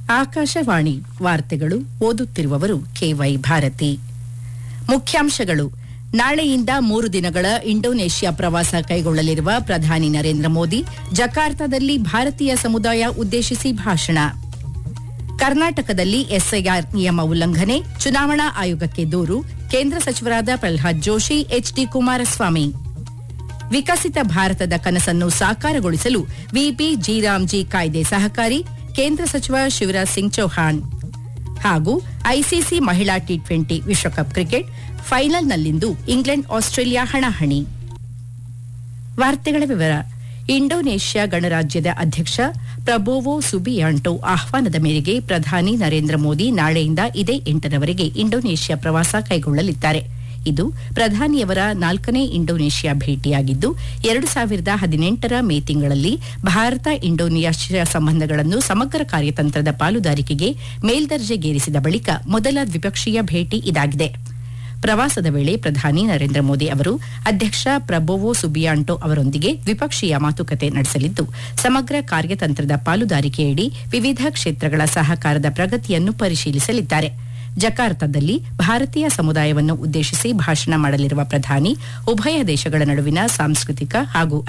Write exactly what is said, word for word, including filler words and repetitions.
ಆಕಾಶವಾಣಿ ವಾರ್ತೆಗಳು ಓದುತ್ತಿರುವವರು ಕೆವೈ ಭಾರತಿ. ಮುಖ್ಯಾಂಶಗಳು. ನಾಳೆಯಿಂದ ಮೂರು ದಿನಗಳ ಇಂಡೋನೇಷ್ಯಾ ಪ್ರವಾಸ ಕೈಗೊಳ್ಳಲಿರುವ ಪ್ರಧಾನಿ ನರೇಂದ್ರ ಮೋದಿ ಜಕಾರ್ತಾದಲ್ಲಿ ಭಾರತೀಯ ಸಮುದಾಯ ಉದ್ದೇಶಿಸಿ ಭಾಷಣ. ಕರ್ನಾಟಕದಲ್ಲಿ ಎಸ್ಐಆರ್ ನಿಯಮ ಉಲ್ಲಂಘನೆ, ಚುನಾವಣಾ ಆಯೋಗಕ್ಕೆ ದೂರು, ಕೇಂದ್ರ ಸಚಿವರಾದ ಪ್ರಹ್ಲಾದ್ ಜೋಶಿ, ಎಚ್ಡಿ ಕುಮಾರಸ್ವಾಮಿ. ವಿಕಸಿತ ಭಾರತದ ಕನಸನ್ನು ಸಾಕಾರಗೊಳಿಸಲು ವಿಪಿ ಜಿರಾಮ್ಜಿ ಕಾಯ್ದೆ ಸಹಕಾರಿ, ಕೇಂದ್ರ ಸಚಿವ ಶಿವರಾಜ್ ಸಿಂಗ್ ಚೌಹಾಣ್. ಹಾಗೂ ಐಸಿಸಿ ಮಹಿಳಾ ಟಿ ಟ್ವೆಂಟಿ ವಿಶ್ವಕಪ್ ಕ್ರಿಕೆಟ್ ಫೈನಲ್ನಲ್ಲಿಂದು ಇಂಗ್ಲೆಂಡ್ ಆಸ್ಟ್ರೇಲಿಯಾ ಹಣಾಹಣಿ. ವಾರ್ತೆಗಳ ವಿವರ. ಇಂಡೋನೇಷ್ಯಾ ಗಣರಾಜ್ಯದ ಅಧ್ಯಕ್ಷ ಪ್ರಬೋವೋ ಸುಬಿಯಾಂಟೋ ಆಹ್ವಾನದ ಮೇರೆಗೆ ಪ್ರಧಾನಿ ನರೇಂದ್ರ ಮೋದಿ ನಾಳೆಯಿಂದ ಇದೇ ಎಂಟರವರೆಗೆ ಇಂಡೋನೇಷ್ಯಾ ಪ್ರವಾಸ ಕೈಗೊಳ್ಳಲಿದ್ದಾರೆ. ಇದು ಪ್ರಧಾನಿಯವರ ನಾಲ್ಕನೇ ಇಂಡೋನೇಷ್ಯಾ ಭೇಟಿಯಾಗಿದ್ದು, ಎರಡು ಸಾವಿರದ ಹದಿನೆಂಟರ ಮೇ ತಿಂಗಳಲ್ಲಿ ಭಾರತ ಇಂಡೋನೇಷ್ಯಾ ಸಂಬಂಧಗಳನ್ನು ಸಮಗ್ರ ಕಾರ್ಯತಂತ್ರದ ಪಾಲುದಾರಿಕೆಗೆ ಮೇಲ್ದರ್ಜೆಗೇರಿಸಿದ ಬಳಿಕ ಮೊದಲ ದ್ವಿಪಕ್ಷೀಯ ಭೇಟಿ ಇದಾಗಿದೆ. ಪ್ರವಾಸದ ವೇಳೆ ಪ್ರಧಾನಿ ನರೇಂದ್ರ ಮೋದಿ ಅವರು ಅಧ್ಯಕ್ಷ ಪ್ರಬೋವೋ ಸುಬಿಯಾಂಟೋ ಅವರೊಂದಿಗೆ ದ್ವಿಪಕ್ಷೀಯ ಮಾತುಕತೆ ನಡೆಸಲಿದ್ದು, ಸಮಗ್ರ ಕಾರ್ಯತಂತ್ರದ ಪಾಲುದಾರಿಕೆಯಡಿ ವಿವಿಧ ಕ್ಷೇತ್ರಗಳ ಸಹಕಾರದ ಪ್ರಗತಿಯನ್ನು ಪರಿಶೀಲಿಸಲಿದ್ದಾರೆ. ಜಕಾರ್ತಾದಲ್ಲಿ ಭಾರತೀಯ ಸಮುದಾಯವನ್ನು ಉದ್ದೇಶಿಸಿ ಭಾಷಣ ಮಾಡಲಿರುವ ಪ್ರಧಾನಿ ಉಭಯ ದೇಶಗಳ ನಡುವಿನ ಸಾಂಸ್ಕೃತಿಕ ಹಾಗೂ